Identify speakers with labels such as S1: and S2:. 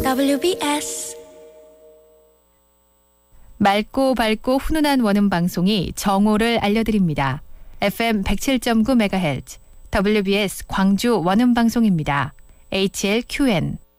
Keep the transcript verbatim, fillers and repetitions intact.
S1: 더블유비에스
S2: 맑고 밝고 훈훈한 원음 방송이 정오를 알려드립니다. 에프엠 백칠 점 구 메가헤르츠 더블유비에스 광주 원음 방송입니다. 에이치엘큐엔